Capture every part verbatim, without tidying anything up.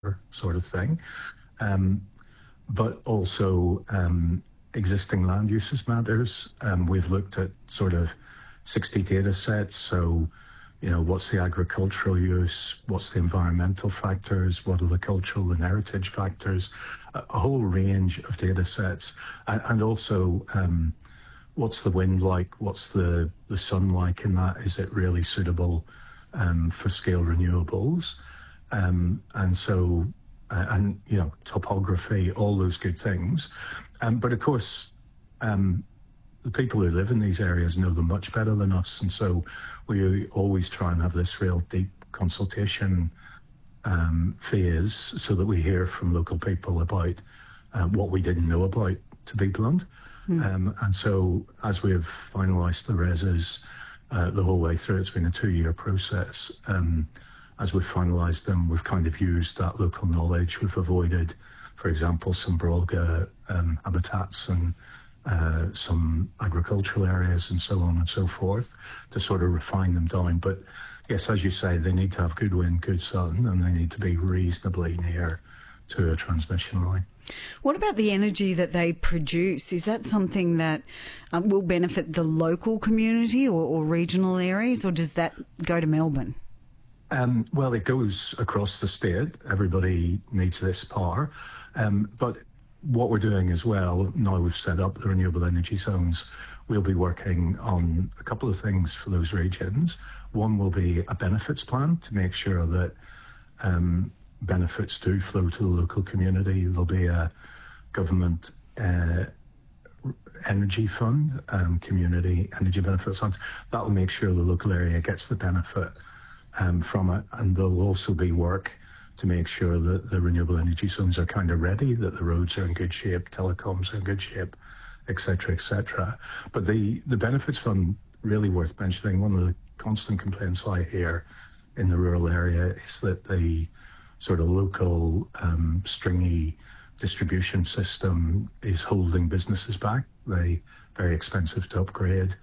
sort of thing. Um, but also um, existing land uses matters. Um, we've looked at sort of sixty data sets. So, you know, what's the agricultural use? What's the environmental factors? What are the cultural and heritage factors? A, a whole range of data sets. And, and also, um, what's the wind like? What's the, the sun like in that? Is it really suitable um, for scale renewables? Um, and so, uh, and, you know, topography, all those good things. Um, but of course, um, the people who live in these areas know them much better than us. And so we always try and have this real deep consultation um, phase so that we hear from local people about uh, what we didn't know about, to be blunt. Mm. Um, and so as we've finalised the reses uh, the whole way through, it's been a two-year process. Um, as we've finalised them, we've kind of used that local knowledge. We've avoided, for example, some Brolga um, habitats and uh, some agricultural areas and so on and so forth to sort of refine them down. But yes, as you say, they need to have good wind, good sun, and they need to be reasonably near to a transmission line. What about the energy that they produce? Is that something that um, will benefit the local community or, or regional areas, or does that go to Melbourne? Um, well, it goes across the state. Everybody needs this power. Um, but what we're doing as well, now we've set up the renewable energy zones, we'll be working on a couple of things for those regions. One will be a benefits plan to make sure that um, benefits do flow to the local community. There'll be a government uh, energy fund, um, community energy benefits fund. That will make sure the local area gets the benefit um, from it. And there'll also be work to make sure that the renewable energy zones are kind of ready, that the roads are in good shape, telecoms are in good shape, et cetera, et cetera. But the, the benefits fund, really worth mentioning, one of the constant complaints I hear in the rural area is that the sort of local um, stringy distribution system is holding businesses back. They very expensive to upgrade,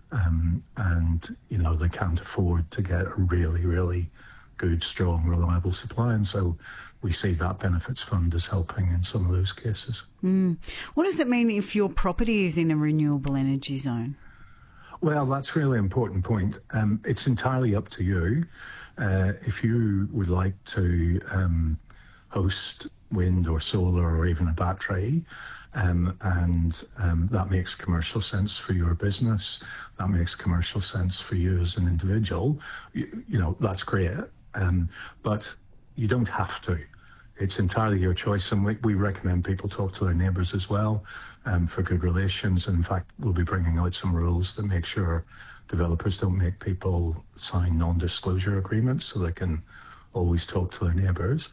um, and you know they can't afford to get a really, really good, strong, reliable supply. And so we see that benefits fund as helping in some of those cases. Mm. What does it mean if your property is in a renewable energy zone? Well, that's a really important point. Um, it's entirely up to you. Uh, if you would like to um, host wind or solar or even a battery, um, and um, that makes commercial sense for your business, that makes commercial sense for you as an individual, you, you know, that's great. Um, but you don't have to. It's entirely your choice, and we, we recommend people talk to their neighbours as well um, for good relations. And in fact, we'll be bringing out some rules that make sure developers don't make people sign non-disclosure agreements so they can always talk to their neighbours.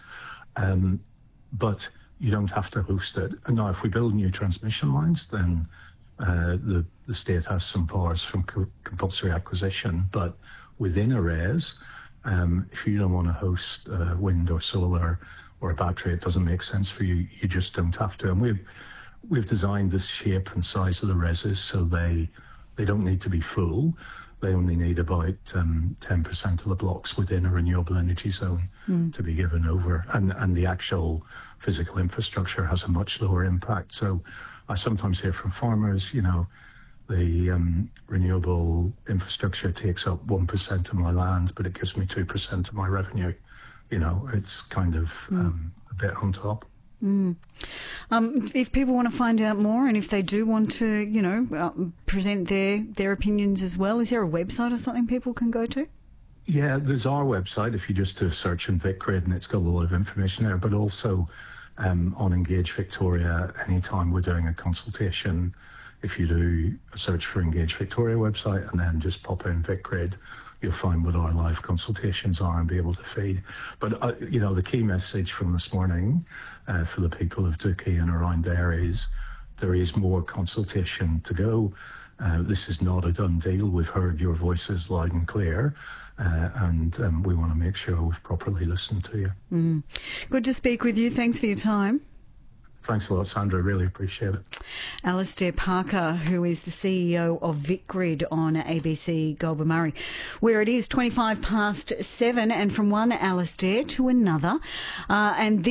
Um, but you don't have to host it. And now, if we build new transmission lines, then uh, the, the state has some powers from co- compulsory acquisition. But within arrays, um, if you don't want to host uh, wind or solar or a battery, it doesn't make sense for you, you just don't have to. And we've, we've designed the shape and size of the reses so they they don't need to be full. They only need about um, ten percent of the blocks within a renewable energy zone mm. to be given over. And, and the actual physical infrastructure has a much lower impact. So I sometimes hear from farmers, you know, the um, renewable infrastructure takes up one percent of my land, but it gives me two percent of my revenue. You know, it's kind of mm. um, a bit on top. Mm. Um, if people want to find out more, and if they do want to, you know, uh, present their, their opinions as well, is there a website or something people can go to? Yeah, there's our website. If you just do a search in VicGrid, and it's got a lot of information there, but also um, on Engage Victoria, anytime we're doing a consultation, if you do a search for Engage Victoria website and then just pop in VicGrid, you'll find what our live consultations are and be able to feed. But, uh, you know, the key message from this morning uh, for the people of Dookie and around there is there is more consultation to go. Uh, this is not a done deal. We've heard your voices loud and clear, uh, and um, we want to make sure we've properly listened to you. Mm. Good to speak with you. Thanks for your time. Thanks a lot, Sandra. Really appreciate it. Alastair Parker, who is the C E O of VicGrid on A B C Goulburn-Murray, where it is twenty-five past seven, and from one Alastair to another. Uh, and